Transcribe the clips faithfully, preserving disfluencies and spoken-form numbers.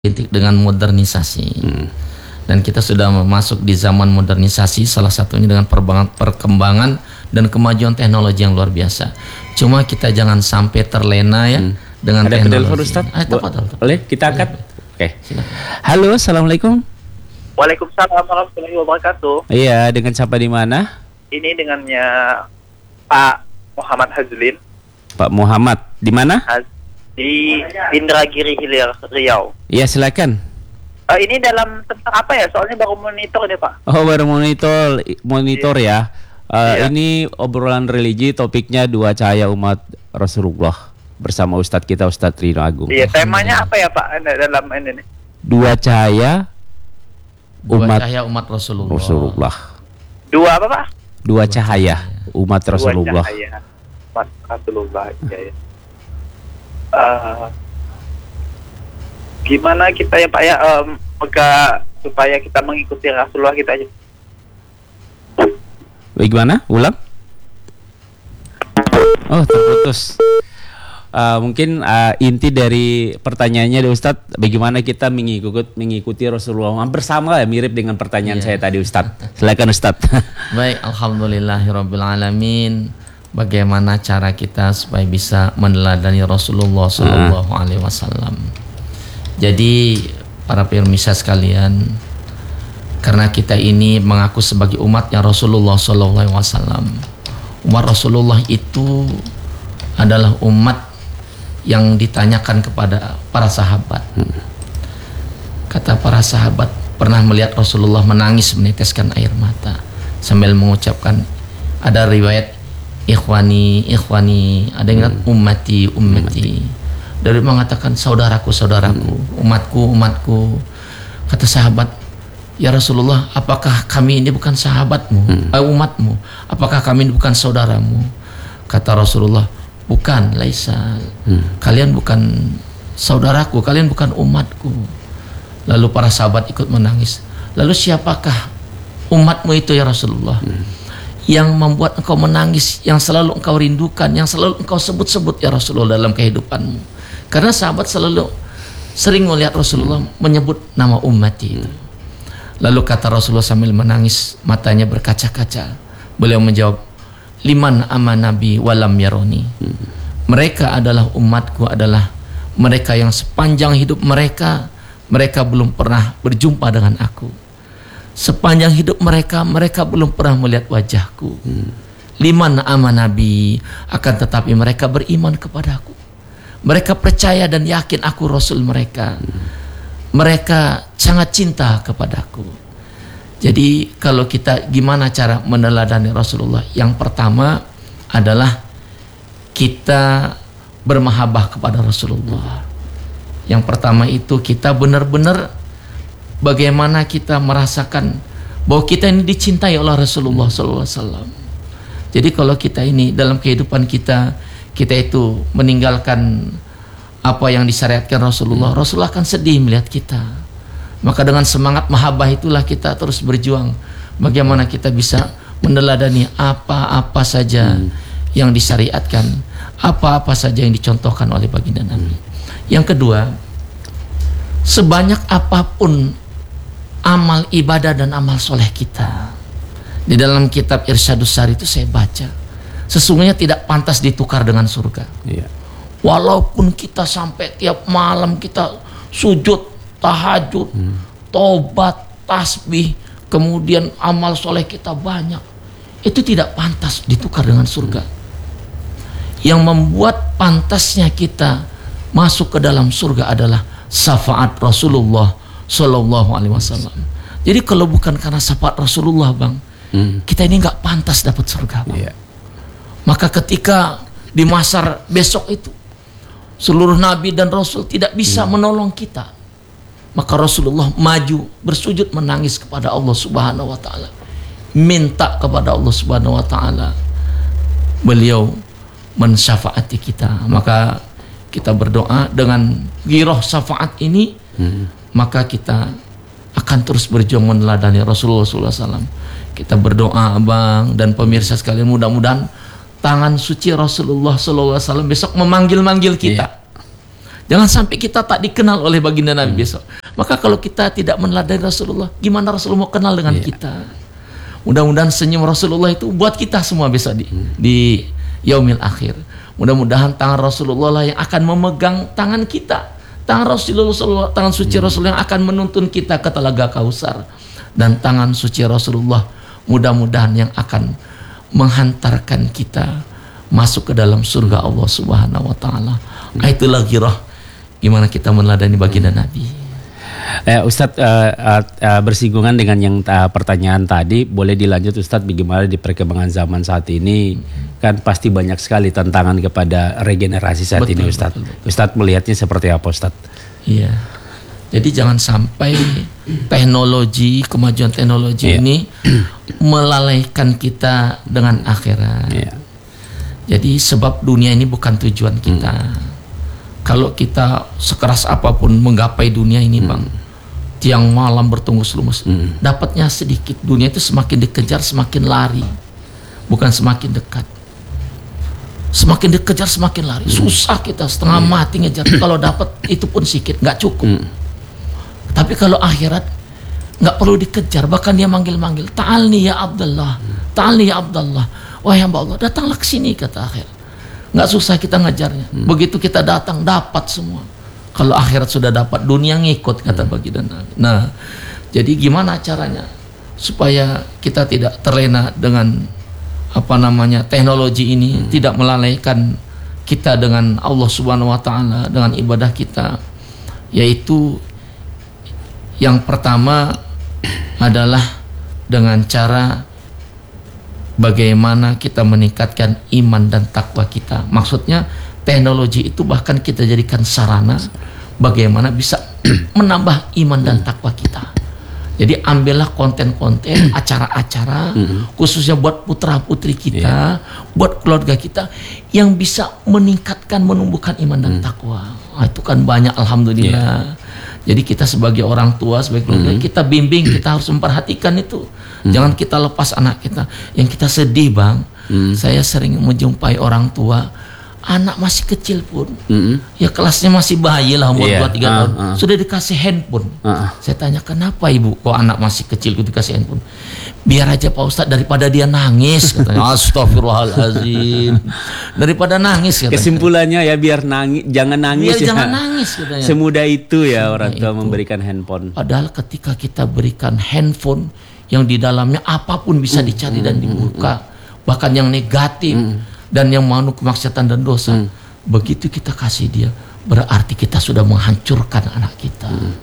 identik dengan modernisasi. Hmm. Dan kita sudah masuk di zaman modernisasi, salah satunya dengan perkembangan dan kemajuan teknologi yang luar biasa. Cuma kita jangan sampai terlena ya hmm. dengan Ada teknologi. Ustaz? Ah, tepat, tepat. Boleh kita angkat? Oke. Silakan. Halo, assalamualaikum. Waalaikumsalam warahmatullahi wabarakatuh. Iya, dengan siapa di mana? Ini dengannya Pak Muhammad Hazlin. Pak Muhammad di mana? Di Indragiri Hilir, Riau. Iya, silakan. Uh, ini dalam tentang apa ya? Soalnya baru monitor nih Pak. Oh, baru monitor, monitor Iya. ya. Uh, Iya. Ini obrolan religi, topiknya dua cahaya umat Rasulullah bersama Ustadz kita Ustadz Rino Agung. Iya, temanya apa ya Pak dalam ini nih? Dua cahaya Dua umat cahaya umat Rasulullah. Rasulullah. Dua apa Pak? Dua cahaya umat Rasulullah. Dua cahaya umat Rasulullah. Ya, ya. Uh, gimana kita ya Pak ya um, mega supaya kita mengikuti Rasulullah kita aja. Bagaimana? Ulang? Oh, terputus. Uh, mungkin uh, inti dari pertanyaannya Ustadz, bagaimana kita mengikuti mengikuti Rasulullah? Hampir sama ya, mirip dengan pertanyaan Iya. saya tadi Ustadz. Silakan Ustadz. Baik, alhamdulillahirabbil alamin. Bagaimana cara kita supaya bisa meneladani Rasulullah sallallahu alaihi wasallam. Jadi para pemirsa sekalian, karena kita ini mengaku sebagai umatnya Rasulullah sallallahu alaihi wasallam. Umat Rasulullah itu adalah umat yang ditanyakan kepada para sahabat. Kata para sahabat, pernah melihat Rasulullah menangis meneteskan air mata sambil mengucapkan, ada riwayat ikhwani ikhwani, ada yang hmm. ummati ummati, dari mengatakan saudaraku saudaraku, hmm. umatku umatku. Kata sahabat, ya Rasulullah, apakah kami ini bukan sahabatmu, hmm. eh, umatmu? Apakah kami ini bukan saudaramu? Kata Rasulullah, bukan, laisa. Hmm. Kalian bukan saudaraku, kalian bukan umatku. Lalu para sahabat ikut menangis. Lalu siapakah umatmu itu ya Rasulullah? Hmm. Yang membuat engkau menangis, yang selalu engkau rindukan, yang selalu engkau sebut-sebut ya Rasulullah dalam kehidupanmu. Karena sahabat selalu sering melihat Rasulullah hmm. menyebut nama ummati itu. Hmm. Lalu kata Rasulullah sambil menangis, matanya berkaca-kaca. Beliau menjawab, liman amanabi walam yaroni. Hmm. Mereka adalah umatku, adalah mereka yang sepanjang hidup mereka, mereka belum pernah berjumpa dengan aku. Sepanjang hidup mereka, mereka belum pernah melihat wajahku. Hmm. Liman amanabi, akan tetapi mereka beriman kepadaku. Mereka percaya dan yakin aku Rasul mereka. Hmm. Mereka sangat cinta kepadaku. Jadi kalau kita gimana cara meneladani Rasulullah? Yang pertama adalah kita bermahabbah kepada Rasulullah. Yang pertama itu kita benar-benar bagaimana kita merasakan bahwa kita ini dicintai oleh Rasulullah sallallahu alaihi wasallam. Jadi kalau kita ini dalam kehidupan kita, kita itu meninggalkan apa yang disyariatkan Rasulullah, Rasulullah akan sedih melihat kita. Maka dengan semangat mahabbah itulah kita terus berjuang. Bagaimana kita bisa meneladani apa-apa saja hmm. yang disyariatkan, apa-apa saja yang dicontohkan oleh baginda Nabi. Hmm. Yang kedua, sebanyak apapun amal ibadah dan amal soleh kita, di dalam kitab Irsyadus Sari itu saya baca, sesungguhnya tidak pantas ditukar dengan surga. Iya. Walaupun kita sampai tiap malam kita sujud, tahajud, hmm. tobat, tasbih, kemudian amal soleh kita banyak, itu tidak pantas ditukar dengan surga. Yang membuat pantasnya kita masuk ke dalam surga adalah syafaat Rasulullah Sallallahu Alaihi Wasallam. Jadi kalau bukan karena syafaat Rasulullah, bang, hmm. kita ini nggak pantas dapat surga, bang. Yeah. Maka ketika di mahsyar besok itu seluruh nabi dan rasul tidak bisa hmm. menolong kita, maka Rasulullah maju bersujud menangis kepada Allah Subhanahu Wa Taala, minta kepada Allah Subhanahu Wa Taala beliau mensyafaati kita. Maka kita berdoa dengan giroh syafaat ini. Hmm. Maka kita akan terus berjuang meneladani Rasulullah sallallahu alaihi wasallam. Kita berdoa, bang, dan pemirsa sekalian, mudah-mudahan tangan suci Rasulullah sallallahu alaihi wasallam besok memanggil-manggil kita. Yeah. Jangan sampai kita tak dikenal oleh baginda Nabi hmm. besok. Maka kalau kita tidak meneladani Rasulullah, gimana Rasulullah mau kenal dengan yeah. kita? Mudah-mudahan senyum Rasulullah itu buat kita semua besok di, hmm. di yaumil akhir. Mudah-mudahan tangan Rasulullah lah yang akan memegang tangan kita. Tangan Rasulullah, tangan suci hmm. Rasulullah yang akan menuntun kita ke Telaga Kausar. Dan tangan suci Rasulullah mudah-mudahan yang akan menghantarkan kita masuk ke dalam surga Allah Subhanahu wa taala. Hmm. Itulah girah gimana kita meneladani baginda Nabi. Eh, Ustadz uh, uh, uh, bersinggungan dengan yang uh, pertanyaan tadi, boleh dilanjut Ustadz bagaimana di perkembangan zaman saat ini hmm. kan pasti banyak sekali tantangan kepada regenerasi saat betul, ini Ustadz. Betul, betul. Ustadz melihatnya seperti apa Ustadz? Iya. Jadi jangan sampai teknologi, kemajuan teknologi yeah. ini melalaikan kita dengan akhirat. Yeah. Jadi sebab dunia ini bukan tujuan kita. Hmm. Kalau kita sekeras apapun menggapai dunia ini, hmm. Bang, tiang malam bertunggus lumus, hmm. dapatnya sedikit. Dunia itu semakin dikejar semakin lari, bukan semakin dekat. Semakin dikejar semakin lari. Hmm. Susah kita setengah hmm. mati ngejar. Kalau dapat itu pun sedikit, nggak cukup. Hmm. Tapi kalau akhirat nggak perlu dikejar, bahkan dia manggil-manggil, ta'alni ya Abdullah, ta'alni ya Abdullah. Wahai hamba Allah, datanglah ke sini, kata akhirat. Nggak susah kita ngajarnya. Hmm. Begitu kita datang, dapat semua. Kalau akhirat sudah dapat, dunia ngikut, kata hmm. baginda Nabi. Nah, jadi gimana caranya supaya kita tidak terlena dengan apa namanya teknologi ini, hmm. tidak melalaikan kita dengan Allah Subhanahu wa taala, dengan ibadah kita, yaitu yang pertama adalah dengan cara bagaimana kita meningkatkan iman dan takwa kita. Maksudnya teknologi itu bahkan kita jadikan sarana bagaimana bisa menambah iman dan takwa kita. Jadi ambillah konten-konten, acara-acara khususnya buat putra-putri kita, yeah. buat keluarga kita yang bisa meningkatkan, menumbuhkan iman dan takwa. Nah, itu kan banyak, alhamdulillah. Yeah. Jadi kita sebagai orang tua, sebagai keluarga, mm-hmm. kita bimbing, kita harus memperhatikan itu. Mm-hmm. Jangan kita lepas anak kita. Yang kita sedih, Bang, mm-hmm. saya sering menjumpai orang tua, anak masih kecil pun, mm-hmm. ya kelasnya masih bayi lah, umur dua tiga tahun, uh, uh. sudah dikasih handphone. Uh, uh. Saya tanya, kenapa ibu kok anak masih kecil dikasih handphone? Biar aja Pak Ustadz, daripada dia nangis, katanya. Astagfirullahaladzim. Daripada nangis, katanya. Kesimpulannya ya biar nangis, jangan nangis. Biar ya. jangan nangis, katanya. Semudah itu ya Semudah orang tua itu. memberikan handphone. Padahal ketika kita berikan handphone yang di dalamnya apapun bisa dicari mm, dan dibuka, mm, bahkan yang negatif mm. dan yang mengandung kemaksiatan dan dosa, mm. begitu kita kasih dia, berarti kita sudah menghancurkan anak kita. Mm.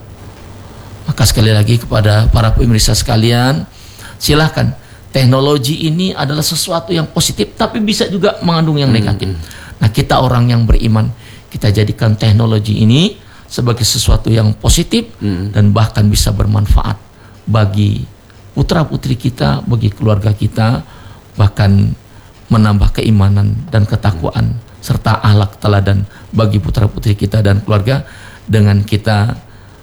Maka sekali lagi kepada para pemirsa sekalian, silakan, teknologi ini adalah sesuatu yang positif tapi bisa juga mengandung yang negatif. Mm. Nah, kita orang yang beriman, kita jadikan teknologi ini sebagai sesuatu yang positif mm. dan bahkan bisa bermanfaat bagi putra putri kita, bagi keluarga kita, bahkan menambah keimanan dan ketakwaan serta akhlak teladan bagi putra putri kita dan keluarga dengan kita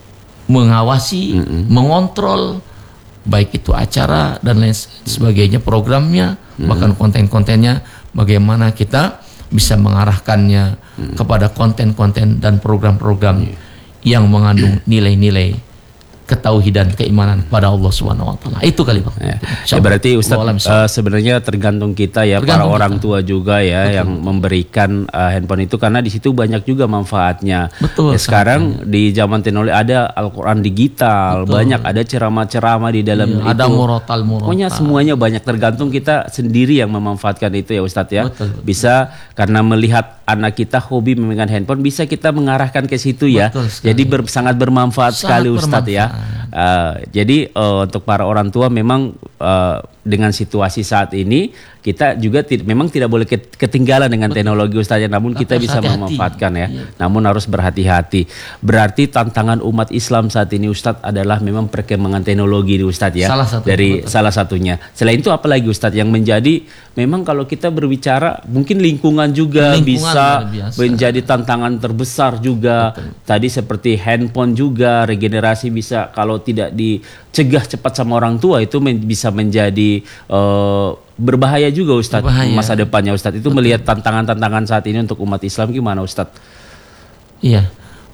mengawasi, mm-hmm. mengontrol baik itu acara dan lain sebagainya, programnya, mm-hmm. bahkan konten-kontennya, bagaimana kita bisa mengarahkannya mm-hmm. kepada konten-konten dan program-program mm-hmm. yang mengandung nilai-nilai ketauhidan, keimanan pada Allah Subhanahu wa taala. Itu kali Bang. Ya, ya berarti Ustaz uh, sebenarnya tergantung kita ya, tergantung para orang kita. tua juga ya. Betul, yang betul. memberikan uh, handphone itu, karena di situ banyak juga manfaatnya. Betul. Ya, sekarang betul. di zaman teknologi ada Al-Qur'an digital, betul. banyak ada ceramah-ceramah di dalam ya, itu. Ada murotal-murotal. Pokoknya semuanya banyak, tergantung kita sendiri yang memanfaatkan itu ya Ustaz ya. Betul, betul. Bisa karena melihat anak kita hobi memegang handphone, bisa kita mengarahkan ke situ ya. Jadi ber, sangat bermanfaat sangat sekali Ustaz ya. Uh, jadi uh, untuk para orang tua memang uh, dengan situasi saat ini kita juga tid- memang tidak boleh ketinggalan dengan Betul. teknologi Ustaz ya, namun kita bisa hati-hati. memanfaatkan ya. Iya. Namun harus berhati-hati. Berarti tantangan umat Islam saat ini Ustaz adalah memang perkembangan teknologi di Ustaz ya. Salah satu, dari betul. salah satunya. Selain itu apalagi Ustaz yang menjadi memang kalau kita berbicara mungkin lingkungan juga lingkungan bisa menjadi tantangan terbesar juga. Betul. Tadi seperti handphone juga, regenerasi bisa kalau tidak dicegah cepat sama orang tua itu men- bisa menjadi uh, berbahaya juga Ustadz berbahaya. masa depannya Ustadz. Itu Betul. melihat tantangan-tantangan saat ini untuk umat Islam gimana Ustadz? Iya,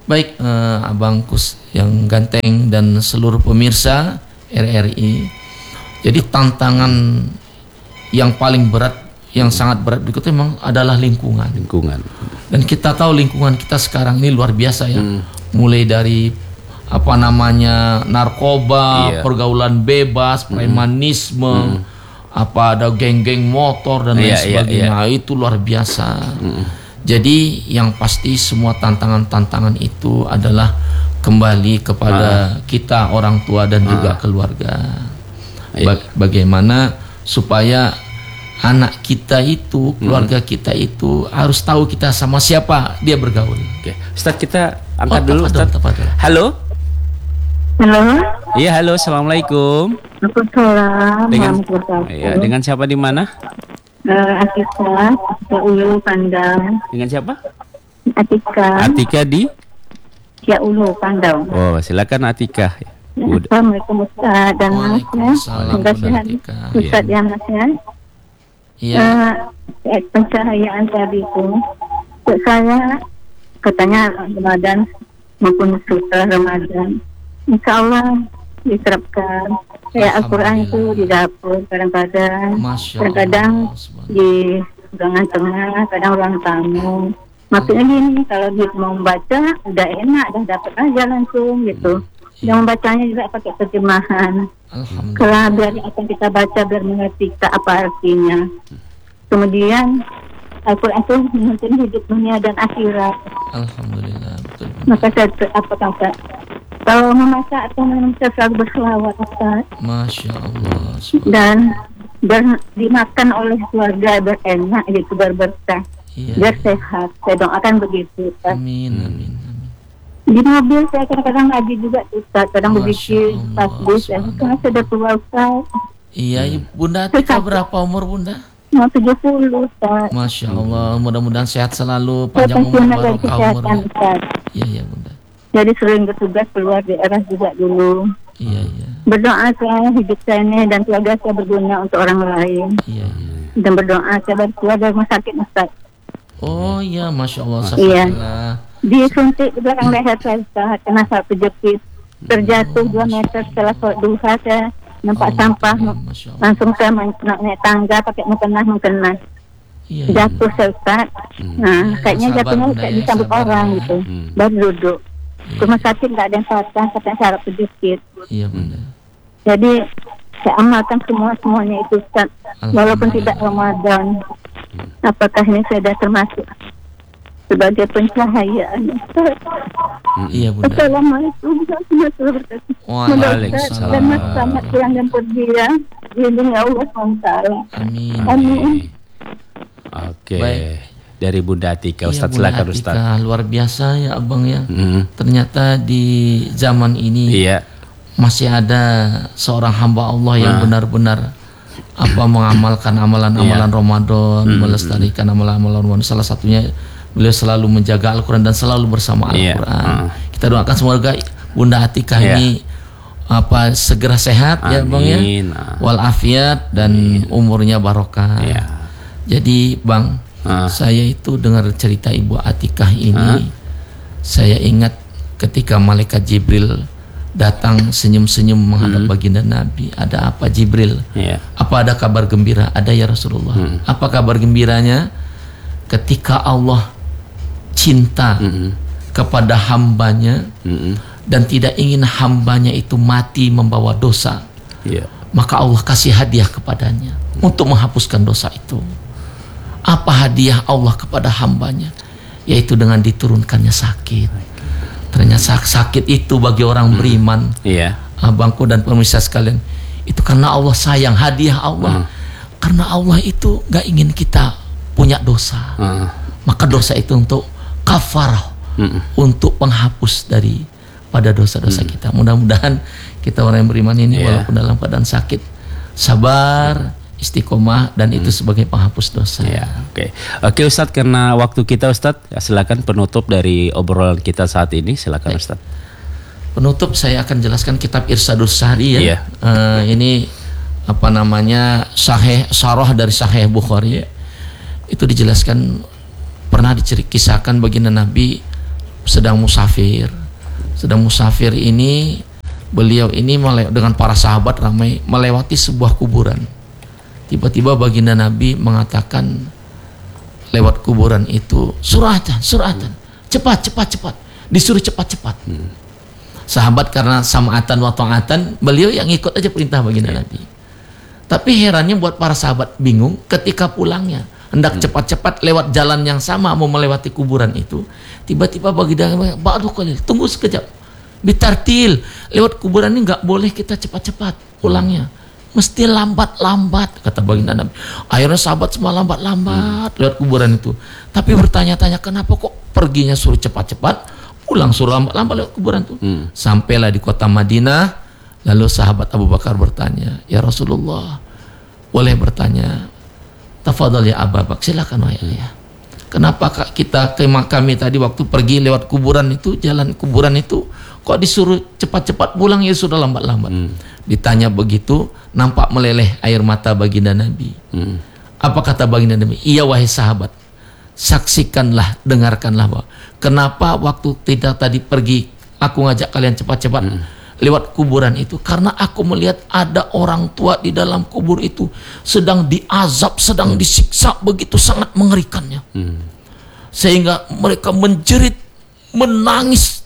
Baik, uh, Abang Kus yang ganteng dan seluruh pemirsa R R I. Jadi tantangan yang paling berat, yang hmm. sangat berat berikutnya memang adalah lingkungan. Lingkungan. Dan kita tahu lingkungan kita sekarang ini luar biasa ya. Hmm. Mulai dari apa namanya narkoba, iya. pergaulan bebas, premanisme, hmm. apa ada geng-geng motor dan lain iya, sebagainya. Iya, iya. Itu luar biasa. Hmm. Jadi yang pasti semua tantangan-tantangan itu adalah kembali kepada ah. kita orang tua dan ah. juga keluarga. Ba bagaimana supaya anak kita itu, keluarga hmm. kita itu harus tahu kita sama siapa dia bergaul. Oke, Ustaz kita angkat oh, dulu Ustaz. Halo. Halo. Iya, halo. Assalamualaikum. Waalaikumsalam. Dengan, ya, dengan siapa di mana? Uh, Atika, Atika Ulu Pandang. Dengan siapa? Atika. Atika di? Ya Ulu Pandang. Oh, silakan Atika. Assalamualaikum Ustaz dan Mas ya. Semoga sehat Ustaz ya Mas ya. Iya. Uh, pencahayaan tadi itu, saya katanya Ramadan maupun sutra Ramadan, Insya Allah diterapkan. Kayak Al-Quran itu di dapur kadang-kadang, kadang-kadang di ruangan tengah, kadang ruang tamu. Maksudnya gini, kalau dia mau membaca udah enak, udah dapat aja langsung gitu. Yang membacanya juga pakai terjemahan. Kalau biar apa yang kita baca biar mengerti kita apa artinya. Kemudian Al-Quran itu menuntun hidup dunia dan akhirat. Alhamdulillah, betul. Maka saya apa kata? Kalau memasak atau minum selalu berselawat Ustaz. Masya Allah. Dan ber, dimakan oleh keluarga berenak gitu, berberkah. Iya, biar iya. sehat. Saya doakan begitu Ustaz. Amin, amin, amin. Di mobil saya kadang-kadang ngaji juga Ustaz. Kadang begitu pas bus. Saya sudah tua Ustaz. Iya, Bunda Atika berapa umur Bunda? Mau tujuh puluh Ustaz. Masya Allah, mudah-mudahan sehat selalu, panjang umur, barokah umur. Iya, iya Bunda. Jadi sering bertugas keluar daerah juga dulu. Iya, iya. Berdoa saya hidup saya ini dan keluarga saya berguna untuk orang lain. Iya, iya. Dan berdoa saya keluar dari rumah sakit Ustaz. Oh iya, Masya Allah. Iya. Disuntik di belakang leher saya Ustaz, kena satu jepit. Terjatuh dua meter setelah sholat duha saya nampak oh, sampah. Langsung saya naik tangga pakai mukena mukena. Iya, jatuh iya. saya Ustaz. Nah, iya, kayaknya jatuhnya kayak disambut orang ya. Gitu. Hmm. Baru duduk. Rumah sakit nggak ada yang patah, katanya syarat sedikit. Iya Bunda. Jadi saya amalkan semua semuanya itu Ustaz, walaupun tidak Ramadan. Apakah ini saya sudah termasuk sebagai pencahayaan Ustaz? Iya Bunda. Assalamualaikum warahmatullahi wabarakatuh. Waalaikumsalam. Dan mas selamat pulang dan pergi ya. Dilindungi Allah subhanahu wa taala. Amin. Amin. Oke. Baik. Dari Bunda Atika, Ustaz, iya, silakan Ustaz. Luar biasa ya Abang ya. Mm. Ternyata di zaman ini iya. masih ada seorang hamba Allah yang benar-benar nah. apa mengamalkan amalan-amalan yeah. Ramadan, mm. melestarikan amalan-amalan Ramadan. Salah satunya beliau selalu menjaga Al-Quran dan selalu bersama Al-Quran. Yeah. Uh. Kita doakan semoga Bunda Atika yeah. ini apa segera sehat. Amin. Ya Bang ya. Walafiat dan Amin. Umurnya barokah. Yeah. Jadi Bang, Uh. saya itu dengar cerita Ibu Atikah ini, uh. saya ingat ketika malaikat Jibril datang senyum-senyum menghadap hmm. baginda Nabi. Ada apa Jibril? Yeah. Apa ada kabar gembira? Ada ya Rasulullah. Hmm. Apa kabar gembiranya? Ketika Allah cinta hmm. kepada hambanya hmm. dan tidak ingin hambanya itu mati membawa dosa, yeah. maka Allah kasih hadiah kepadanya hmm. untuk menghapuskan dosa itu. Apa hadiah Allah kepada hambanya? Yaitu dengan diturunkannya sakit. Ternyata sakit itu bagi orang beriman, iya. Abangku dan pemirsa sekalian, itu karena Allah sayang, hadiah Allah. Hmm. Karena Allah itu gak ingin kita punya dosa. Hmm. Maka dosa itu untuk kafarah, hmm. untuk penghapus dari pada dosa-dosa hmm. kita. Mudah-mudahan kita orang yang beriman ini yeah. walaupun dalam keadaan sakit, sabar, istiqomah, dan itu hmm. sebagai penghapus dosa. Ya, oke, okay. oke Ustadz, karena waktu kita Ustadz, ya, silakan penutup dari obrolan kita saat ini, silakan Baik. Ustadz. Penutup saya akan jelaskan kitab Irsyadus Sari ya. Yeah. Uh, ini apa namanya Sahih Syarah dari Sahih Bukhari. Itu dijelaskan pernah diceritakan baginda Nabi sedang musafir. Sedang musafir ini beliau ini mele- dengan para sahabat ramai melewati sebuah kuburan. Tiba-tiba baginda Nabi mengatakan lewat kuburan itu, suratan, suratan, cepat, cepat, cepat, disuruh cepat-cepat. Hmm. Sahabat karena sama'atan wa ta'atan, beliau yang ikut aja perintah baginda Nabi. Tapi herannya buat para sahabat bingung ketika pulangnya, hendak hmm. cepat-cepat lewat jalan yang sama mau melewati kuburan itu, tiba-tiba baginda Nabi, ba'du qalil, tunggu sekejap, bitartil, lewat kuburan ini nggak boleh kita cepat-cepat pulangnya, mesti lambat-lambat, kata baginda Nabi. Akhirnya sahabat semua lambat-lambat hmm. lewat kuburan itu, tapi bertanya-tanya kenapa kok perginya suruh cepat-cepat, pulang suruh lambat-lambat lewat kuburan itu. Hmm. Sampailah di kota Madinah, lalu sahabat Abu Bakar bertanya, ya Rasulullah, boleh bertanya? Tafadhal ya Abu Bakar, silakan wahai ayah. Kenapa kita kami tadi waktu pergi lewat kuburan itu, jalan kuburan itu, kok disuruh cepat-cepat pulang ya sudah lambat-lambat? Hmm. Ditanya begitu, nampak meleleh air mata baginda Nabi. Hmm. Apa kata baginda Nabi? Iya wahai sahabat, saksikanlah, dengarkanlah bahwa kenapa waktu kita tadi pergi aku ngajak kalian cepat-cepat hmm. lewat kuburan itu, karena aku melihat ada orang tua di dalam kubur itu sedang diazab, sedang hmm. disiksa begitu sangat mengerikannya. Hmm. Sehingga mereka menjerit, menangis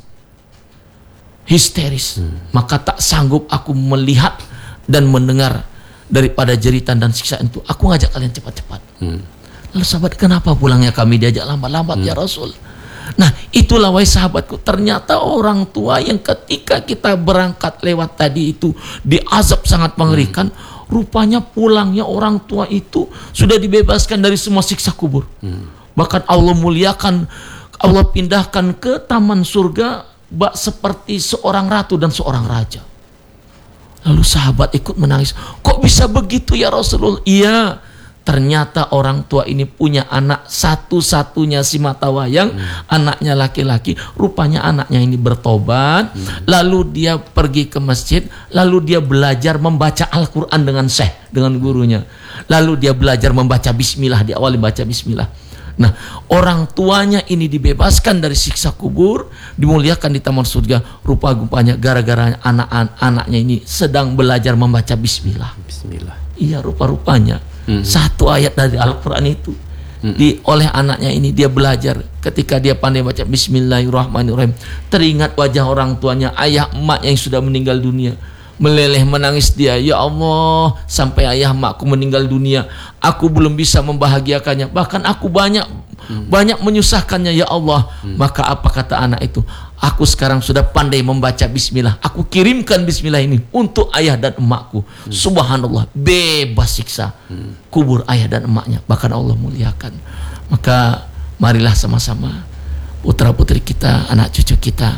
histeris. Hmm. Maka tak sanggup aku melihat dan mendengar daripada jeritan dan siksaan itu, aku ngajak kalian cepat-cepat. Hmm. Lalu sahabat, kenapa pulangnya kami diajak lambat-lambat hmm. ya Rasul? Nah itulah wahai sahabatku, ternyata orang tua yang ketika kita berangkat lewat tadi itu diazab sangat mengerikan, hmm. rupanya pulangnya orang tua itu sudah dibebaskan dari semua siksa kubur. Hmm. Bahkan Allah muliakan, Allah pindahkan ke taman surga bak seperti seorang ratu dan seorang raja. Lalu sahabat ikut menangis, kok bisa begitu ya Rasulullah? Iya, ternyata orang tua ini punya anak satu-satunya si mata wayang, hmm. anaknya laki-laki. Rupanya anaknya ini bertobat, hmm. lalu dia pergi ke masjid, lalu dia belajar membaca Al-Quran dengan syekh, dengan gurunya. Lalu dia belajar membaca bismillah, diawali baca bismillah. Nah, orang tuanya ini dibebaskan dari siksa kubur, dimuliakan di taman surga. Rupa-rupanya gara-gara anak-anaknya ini sedang belajar membaca bismillah. Bismillah. Iya, rupa-rupanya. Hmm. Satu ayat dari Al-Quran itu hmm. di oleh anaknya ini dia belajar. Ketika dia pandai baca Bismillahirrahmanirrahim, teringat wajah orang tuanya, ayah emak yang sudah meninggal dunia. Meleleh menangis dia, ya Allah, sampai ayah emakku meninggal dunia, aku belum bisa membahagiakannya, bahkan aku banyak hmm. banyak menyusahkannya ya Allah. hmm. Maka apa kata anak itu? Aku sekarang sudah pandai membaca bismillah, aku kirimkan bismillah ini untuk ayah dan emakku. hmm. Subhanallah, bebas siksa hmm. kubur ayah dan emaknya, bahkan Allah muliakan. Maka marilah sama-sama putra putri kita, anak cucu kita,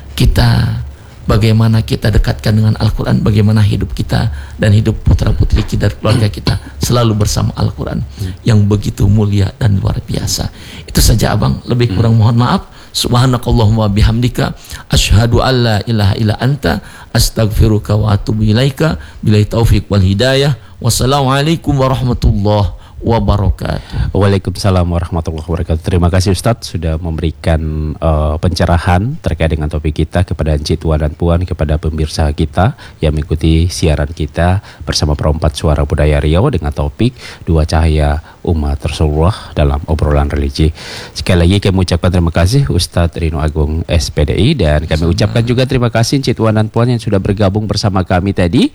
kita bagaimana kita dekatkan dengan Al-Quran, bagaimana hidup kita dan hidup putra putri kita dan keluarga kita selalu bersama Al-Quran hmm. yang begitu mulia dan luar biasa. Itu saja abang, lebih kurang mohon maaf. Subhanakallahumma bihamdika asyhadu an la ilaha illa anta astaghfiruka wa atubu ilaika. Billahi taufiq wal hidayah. Wassalamualaikum warahmatullahi wabarakatuh. Waalaikumsalam warahmatullahi wabarakatuh. Terima kasih Ustadz sudah memberikan uh, pencerahan terkait dengan topik kita kepada Encik, Tuan dan Puan, kepada pemirsa kita yang mengikuti siaran kita bersama Perempat Suara Budaya Riau dengan topik Dua Cahaya Umat Rasulullah dalam obrolan religi. Sekali lagi kami ucapkan terima kasih Ustadz Rino Agung S P D I, dan kami ucapkan juga terima kasih Encik, Tuan dan Puan yang sudah bergabung bersama kami tadi,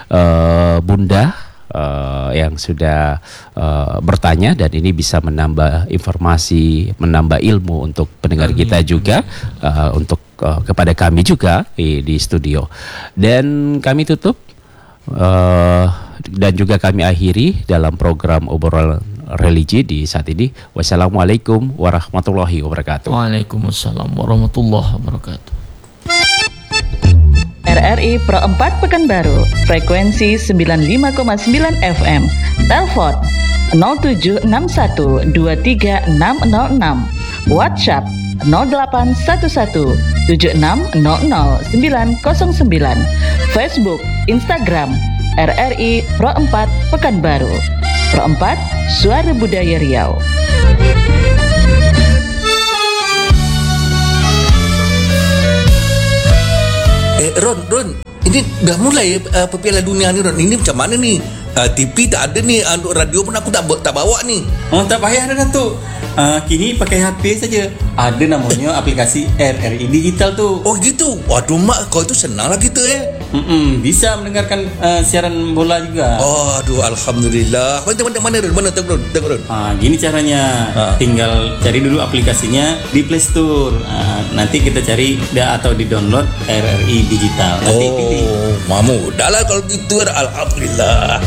uh, Bunda Uh, yang sudah uh, bertanya, dan ini bisa menambah informasi, menambah ilmu untuk pendengar kita juga, uh, untuk uh, kepada kami juga di, di studio. Dan kami tutup uh, dan juga kami akhiri dalam program obrolan religi di saat ini. Wassalamualaikum warahmatullahi wabarakatuh. Waalaikumsalam warahmatullahi wabarakatuh. R R I Pro empat Pekanbaru, frekuensi sembilan puluh lima koma sembilan F M. Telepon nol tujuh enam satu dua tiga enam nol enam. WhatsApp nol delapan satu satu tujuh enam nol nol sembilan nol sembilan. Facebook, Instagram R R I Pro empat Pekanbaru. Pro empat, Suara Budaya Riau. Eh Ron, Ron, ini dah mulai uh, Piala Dunia ni Ron. Ini macam mana ni? Uh, T V tak ada ni, uh, radio pun aku tak tak bawa ni. Oh, tak payah dah Datuk. Uh, kini pakai H P saja. Ada namanya aplikasi R R I Digital tu. Oh gitu. Waduh mak, kau tu senanglah kita eh. Mm-mm, bisa mendengarkan uh, siaran bola juga. Oh, aduh alhamdulillah. Mana mana mana Ron? Mana tengok Ron? Tengok Ron. Ah, gini caranya. Ah. Tinggal cari dulu aplikasinya di Play Store. Ah, nanti kita cari dia atau di download R R I Digital. Nanti oh, pilih. mamu. Dah lah kalau gitu alhamdulillah.